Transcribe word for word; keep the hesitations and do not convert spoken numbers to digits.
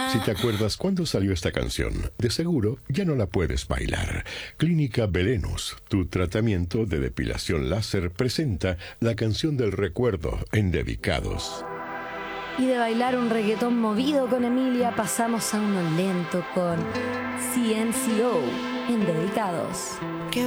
Si te acuerdas cuándo salió esta canción, de seguro ya no la puedes bailar. Clínica Belenus, tu tratamiento de depilación láser, presenta la canción del recuerdo en Dedicados. Y de bailar un reggaetón movido con Emilia pasamos a uno lento con C N C O en Dedicados.